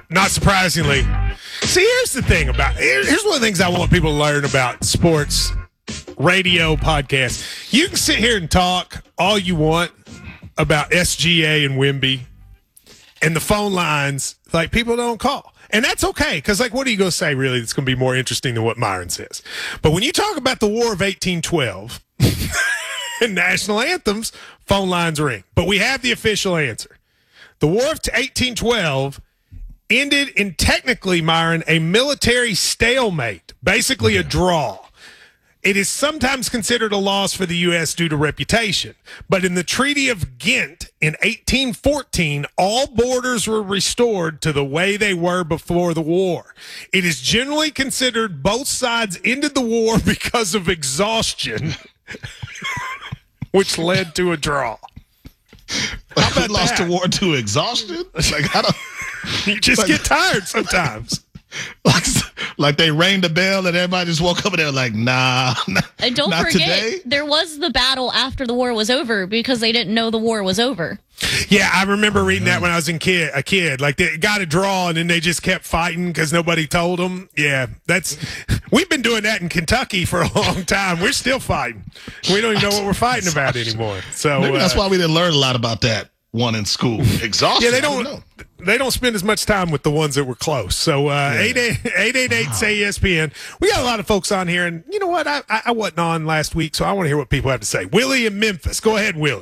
Not surprisingly. See, here's the thing here's one of the things I want people to learn about sports radio podcasts. You can sit here and talk all you want about SGA and Wemby and the phone lines, like, people don't call. And that's okay, because, like, what are you going to say, really, that's going to be more interesting than what Myron says? But when you talk about the War of 1812 and national anthems, phone lines ring. But we have the official answer. The War of 1812 ended in, technically, Myron, a military stalemate, basically a draw. It is sometimes considered a loss for the U.S. due to reputation. But in the Treaty of Ghent in 1814, all borders were restored to the way they were before the war. It is generally considered both sides ended the war because of exhaustion, which led to a draw. How about lost the war to exhaustion? Like, I don't. You just get tired sometimes. Like they rang the bell and everybody just woke up and they're like, nah. And don't not forget, today. there was the battle after the war was over because they didn't know the war was over. Yeah, I remember reading that when I was a kid. Like, they got a draw and then they just kept fighting because nobody told them. Yeah, we've been doing that in Kentucky for a long time. We're still fighting. We don't even know what we're fighting about anymore. So maybe that's why we didn't learn a lot about that one in school. Exhaustion. Yeah, they don't spend as much time with the ones that were close. So 888-SAY-ESPN. We got a lot of folks on here, and you know what? I wasn't on last week, so I want to hear what people have to say. Willie in Memphis. Go ahead, Willie.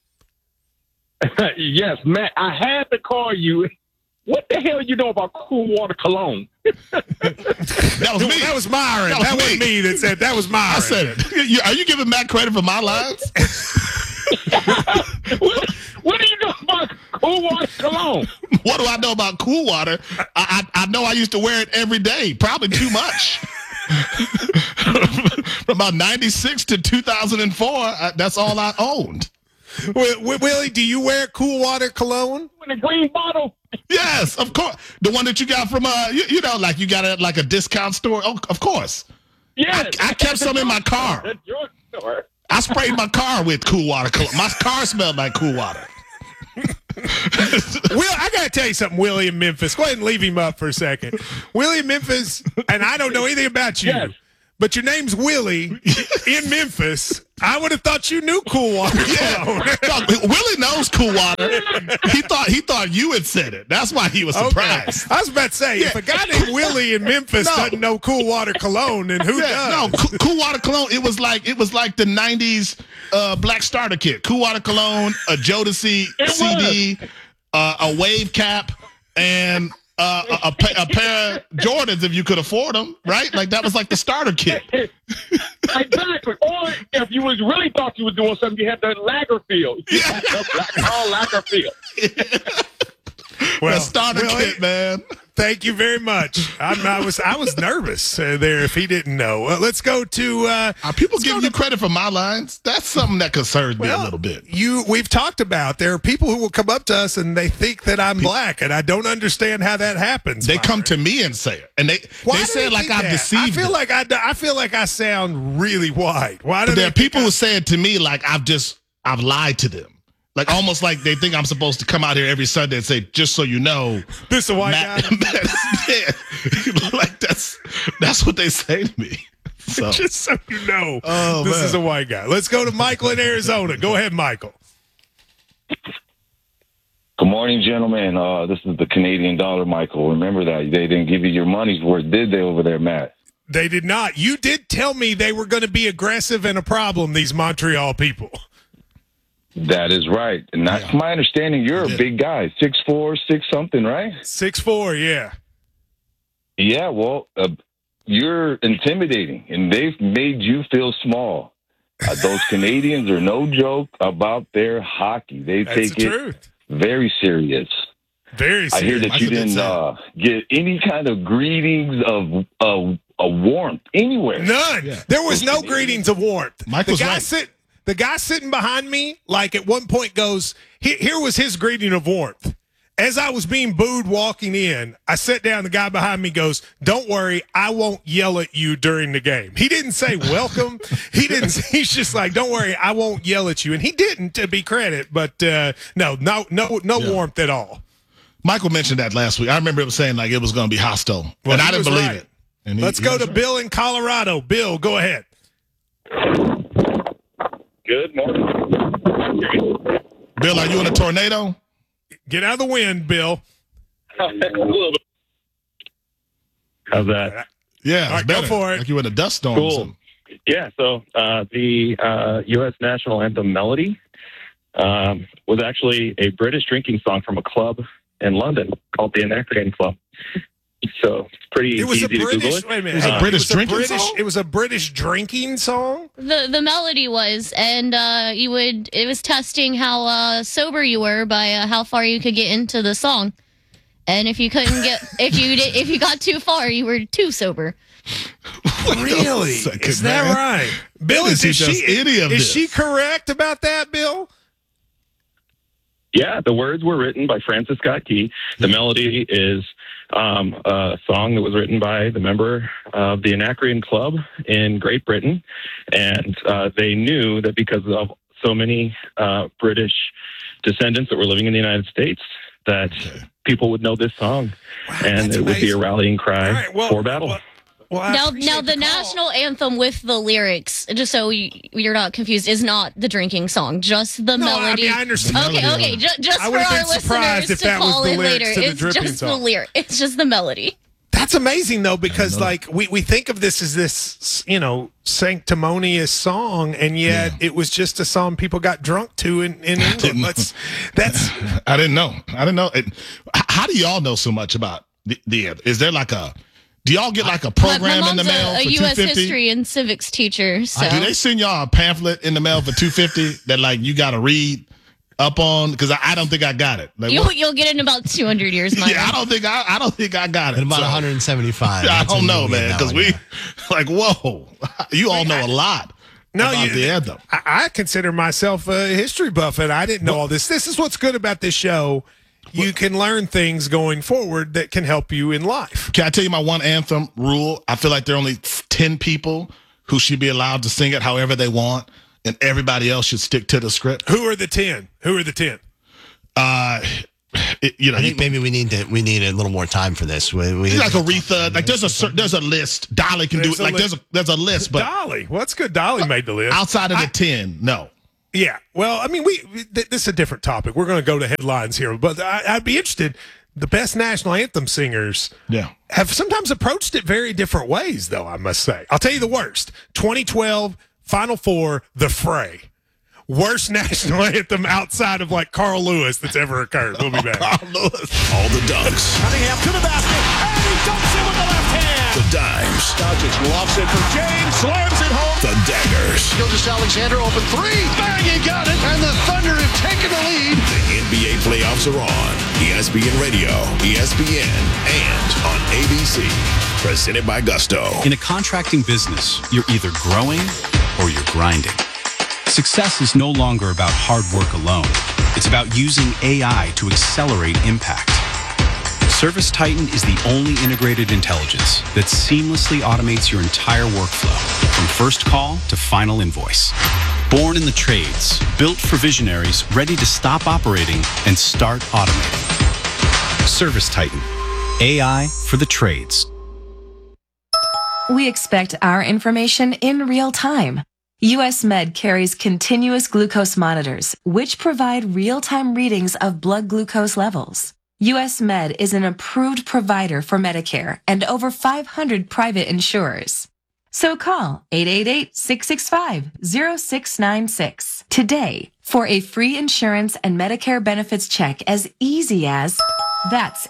Yes, Matt, I had to call you. What the hell you know about cool water cologne? That was me. That was Myron. That wasn't me that said that was Myron. I said it. Are you giving Matt credit for my lines? What do you know about cool water cologne? What do I know about cool water? I know I used to wear it every day, probably too much. From about 96 to 2004, that's all I owned. Willie, do you wear cool water cologne? In a green bottle? Yes, of course. The one that you got from, you know, like you got it at like a discount store? Oh, of course. Yes. I kept some in my car. The drugstore. I sprayed my car with cool water cologne. My car smelled like cool water. Will, I got to tell you something, Willie in Memphis. Go ahead and leave him up for a second. Willie in Memphis, and I don't know anything about you, Yes. but your name's Willie in Memphis. I would have thought you knew cool water. Yeah. No, Willie knows cool water. He thought you had said it. That's why he was surprised. Okay. I was about to say, if a guy named Willie in Memphis doesn't know cool water cologne, then who does? No, cool water cologne. It was like the '90s Black Starter kit. Cool water cologne, a Jodeci CD, a wave cap, and a pair of Jordans if you could afford them. Right? Like that was like the starter kit. Exactly. Or if you was really thought you was doing something, you had the Lagerfield. Yeah. Carl Lagerfield. Well, the starter Willie, kit, man. Thank you very much. I was nervous there if he didn't know. Let's go to. Are people giving you credit for my lines? That's something that concerns me a little bit. We've talked about there are people who will come up to us and they think that I'm black, and I don't understand how that happens. They come to me and say it, and they say it like I've deceived them. I feel like I sound really white. Why do there are people who say it to me like I've lied to them. Like almost like they think I'm supposed to come out here every Sunday and say, just so you know, this is a white guy. Yeah. Like that's what they say to me. So. Just so you know, this is a white guy. Let's go to Michael in Arizona. Go ahead, Michael. Good morning, gentlemen. This is the Canadian dollar, Michael. Remember that. They didn't give you your money's worth, did they, over there, Matt? They did not. You did tell me they were going to be aggressive and a problem, these Montreal people. That is right. And that's my understanding. You're a big guy, 6'4", 6-something, right? 6'4", yeah. Yeah, well, you're intimidating, and they've made you feel small. Those Canadians are no joke about their hockey. They take it very serious. Very serious. I hear that you didn't get any kind of greetings of warmth anywhere. None. Yeah. There was no greetings of warmth. Mike was right. The guy sitting behind me, like at one point goes, here was his greeting of warmth. As I was being booed walking in, I sat down. The guy behind me goes, "Don't worry, I won't yell at you during the game." He didn't say welcome. He didn't. He's just like, "Don't worry, I won't yell at you." And he didn't, to be credit. But no warmth at all. Michael mentioned that last week. I remember him saying like it was going to be hostile, and I didn't believe it. And Let's go to Bill in Colorado. Bill, go ahead. Good morning. Bill, are you in a tornado? Get out of the wind, Bill. A little bit. How's that? Yeah, All right, better. go for it. Like you were in a dust storm. Or something. Yeah, so the U.S. national anthem melody was actually a British drinking song from a club in London called the Anacreon Club. So it's pretty easy to Google it. Wait a minute. It was a British drinking song? It was a British drinking song? The melody was, and it was testing how sober you were by how far you could get into the song. And if you couldn't get, if you got too far, you were too sober. Really? Is that right? Bill, is she correct about that, Bill? Yeah, the words were written by Francis Scott Key. The melody is a song that was written by the member of the Anacreon Club in Great Britain. And they knew that because of so many British descendants that were living in the United States, that people would know this song. Wow, and it would be a rallying cry for battle. Well, now the national anthem with the lyrics, just so you're not confused, is not the drinking song, just the melody. I understand. Okay, just for our listeners to call in later, it's just the lyric. It's just the melody. That's amazing, though, because like we think of this as this, sanctimonious song, and yet it was just a song people got drunk to in England. That's I didn't know. How do y'all know so much about the is there like a? Do y'all get like a program in the mail for $250? A U.S. history and civics teacher. So. Do they send y'all a pamphlet in the mail for $250 that like you got to read up on? Because I don't think I got it. Like, you'll get it in about 200 years, Mike. Yeah, I don't think I got it. In about 175. I don't know, man. Because we like, whoa, you all know a lot. About the anthem. I consider myself a history buff, and I didn't know all this. This is what's good about this show. You can learn things going forward that can help you in life. Can I tell you my one anthem rule? I feel like there are only 10 people who should be allowed to sing it however they want, and everybody else should stick to the script. Who are the 10? I think maybe we need a little more time for this. We like Aretha. Like there's a list. Dolly can do it. Like there's a list. But Dolly, well, that's good. Dolly made the list. Outside of the 10, no. Yeah, well, I mean, this is a different topic. We're going to go to headlines here, but I'd be interested. The best national anthem singers have sometimes approached it very different ways, though, I must say. I'll tell you the worst. 2012, Final Four, The Fray. Worst national anthem outside of, like, Carl Lewis that's ever occurred. We'll be back. Carl Lewis. All the dunks. Cunningham to the basket, and he dunks it with the left hand. The dimes. Doncic lofts it for James, slams it home. The daggers. Gilgeous-Alexander open three. Bang, he got it. And the Thunder have taken the lead. The NBA playoffs are on. ESPN Radio, ESPN, and on ABC. Presented by Gusto. In a contracting business, you're either growing or you're grinding. Success is no longer about hard work alone. It's about using AI to accelerate impact. ServiceTitan is the only integrated intelligence that seamlessly automates your entire workflow, from first call to final invoice. Born in the trades, built for visionaries ready to stop operating and start automating. ServiceTitan, AI for the trades. We expect our information in real time. US Med carries continuous glucose monitors, which provide real-time readings of blood glucose levels. US Med is an approved provider for Medicare and over 500 private insurers. So call 888-665-0696 today for a free insurance and Medicare benefits check as easy as, that's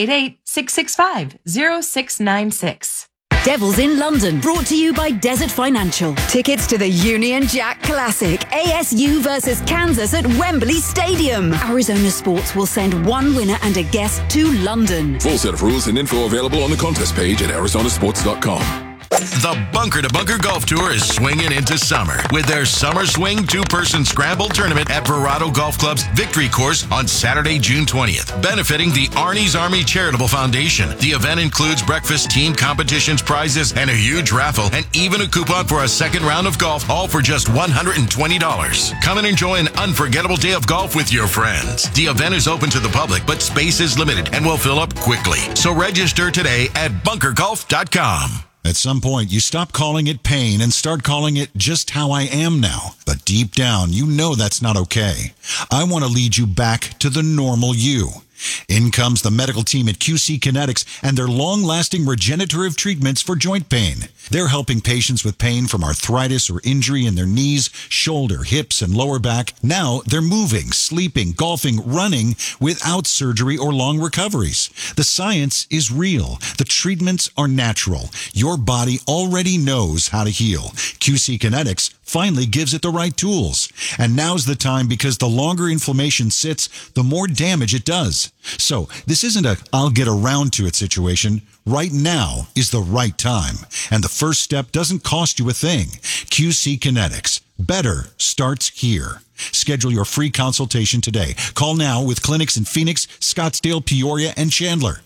888-665-0696. Devils in London, brought to you by Desert Financial. Tickets to the Union Jack Classic, ASU versus Kansas at Wembley Stadium. Arizona Sports will send one winner and a guest to London. Full set of rules and info available on the contest page at arizonasports.com. The Bunker to Bunker Golf Tour is swinging into summer with their Summer Swing 2-person scramble tournament at Verado Golf Club's Victory Course on Saturday, June 20th, benefiting the Arnie's Army Charitable Foundation. The event includes breakfast, team competitions, prizes, and a huge raffle, and even a coupon for a second round of golf, all for just $120. Come and enjoy an unforgettable day of golf with your friends. The event is open to the public, but space is limited and will fill up quickly. So register today at bunkergolf.com. At some point, you stop calling it pain and start calling it just how I am now. But deep down, you know that's not okay. I want to lead you back to the normal you. In comes the medical team at QC Kinetics and their long-lasting regenerative treatments for joint pain. They're helping patients with pain from arthritis or injury in their knees, shoulder, hips, and lower back. Now they're moving, sleeping, golfing, running without surgery or long recoveries. The science is real. The treatments are natural. Your body already knows how to heal. QC Kinetics finally gives it the right tools. And now's the time, because the longer inflammation sits, the more damage it does. So this isn't a I'll get around to it situation. Right now is the right time. And the first step doesn't cost you a thing. QC Kinetics. Better starts here. Schedule your free consultation today. Call now with clinics in Phoenix, Scottsdale, Peoria, and Chandler.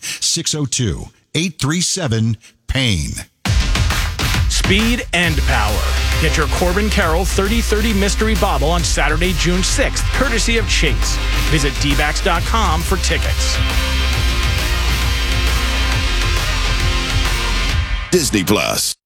602-837-PAIN. Speed and power. Get your Corbin Carroll 30-30 mystery bobble on Saturday, June 6th, courtesy of Chase. Visit dbacks.com for tickets. Disney Plus.